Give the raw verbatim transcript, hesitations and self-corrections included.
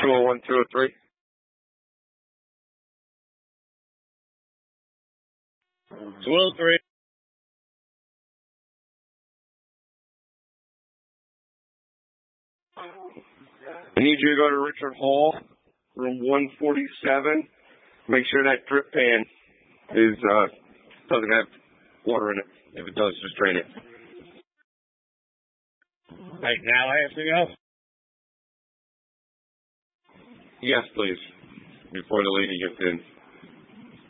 two oh one, two oh three. two oh three. I need you to go to Richard Hall, room one forty-seven. Make sure that drip pan is uh doesn't have water in it. If it does, just drain it. Right now I have to go? Yes, please. Before the lady gets in.